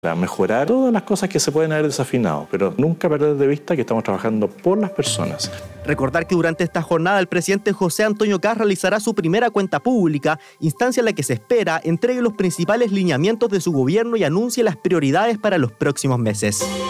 A mejorar todas las cosas que se pueden haber desafinado, pero nunca perder de vista que estamos trabajando por las personas. Recordar que durante esta jornada el presidente José Antonio Kast realizará su primera cuenta pública, instancia en la que se espera entregue los principales lineamientos de su gobierno y anuncie las prioridades para los próximos meses.